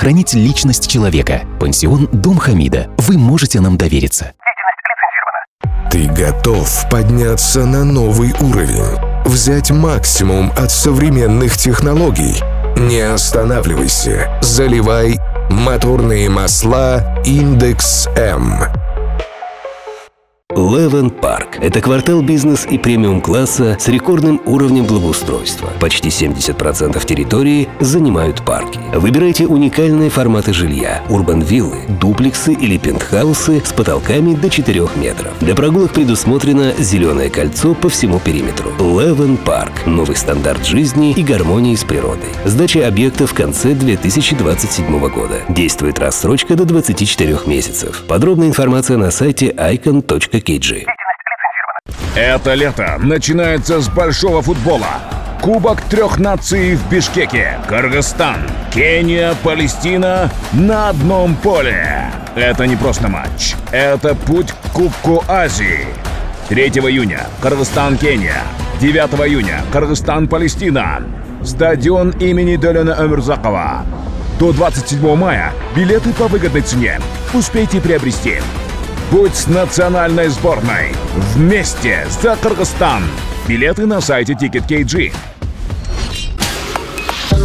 сохранить личность человека. Пансион «Дом Хамида». Вы можете нам довериться. Ты готов подняться на новый уровень? Взять максимум от современных технологий? Не останавливайся. Заливай моторные масла Индекс М. Левен Парк – это квартал бизнес и премиум-класса с рекордным уровнем благоустройства. Почти 70% территории занимают парки. Выбирайте уникальные форматы жилья – урбан-виллы, дуплексы или пентхаусы с потолками до 4 метров. Для прогулок предусмотрено зеленое кольцо по всему периметру. Левен Парк – новый стандарт жизни и гармонии с природой. Сдача объекта в конце 2027 года. Действует рассрочка до 24 месяцев. Подробная информация на сайте icon.kg. Это лето начинается с большого футбола. Кубок 3 наций в Бишкеке. Кыргызстан, Кения, Палестина на одном поле. Это не просто матч. Это путь к Кубку Азии. 3 июня Кыргызстан, Кения. 9 июня Кыргызстан, Палестина. Стадион имени Долена Омурзакова. До 27 мая билеты по выгодной цене. Успейте приобрести. Будь с национальной сборной. Вместе за Кыргызстан. Билеты на сайте Ticket.kg.